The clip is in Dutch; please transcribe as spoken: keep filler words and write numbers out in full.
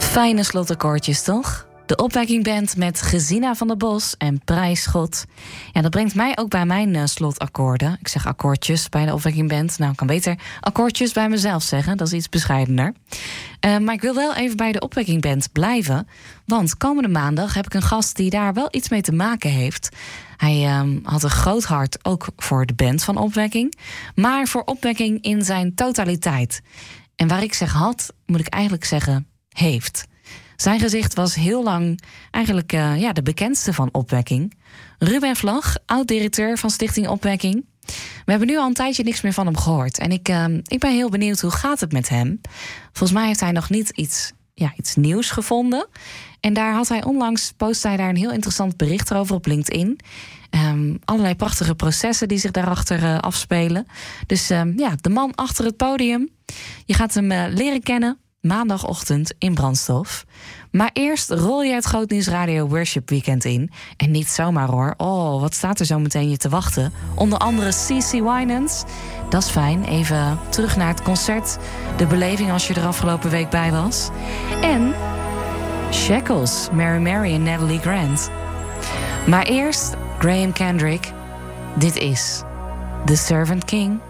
Fijne slotakkoordjes, toch? De Opwekking Band met Gesina van der Bos en Prijsschot. Ja, dat brengt mij ook bij mijn uh, slotakkoorden. Ik zeg akkoordjes bij de Opwekking Band. Nou, ik kan beter akkoordjes bij mezelf zeggen. Dat is iets bescheidener. Uh, maar ik wil wel even bij de Opwekking Band blijven. Want komende maandag heb ik een gast die daar wel iets mee te maken heeft. Hij um, had een groot hart ook voor de band van Opwekking. Maar voor Opwekking in zijn totaliteit. En waar ik zeg had, moet ik eigenlijk zeggen heeft. Zijn gezicht was heel lang eigenlijk uh, ja, de bekendste van Opwekking. Ruben Vlag, oud-directeur van Stichting Opwekking. We hebben nu al een tijdje niks meer van hem gehoord. En ik, uh, ik ben heel benieuwd, hoe gaat het met hem? Volgens mij heeft hij nog niet iets, ja, iets nieuws gevonden. En daar had hij onlangs, post hij daar een heel interessant bericht over op LinkedIn. Um, allerlei prachtige processen die zich daarachter uh, afspelen. Dus um, ja, de man achter het podium. Je gaat hem uh, leren kennen maandagochtend in Brandstof. Maar eerst rol je het Grootnieuws Radio Worship Weekend in. En niet zomaar hoor. Oh, wat staat er zo meteen je te wachten? Onder andere C C Winans. Dat is fijn. Even terug naar het concert. De beleving als je er afgelopen week bij was. En Shackles, Mary Mary en Natalie Grant. Maar eerst Graham Kendrick. Dit is The Servant King.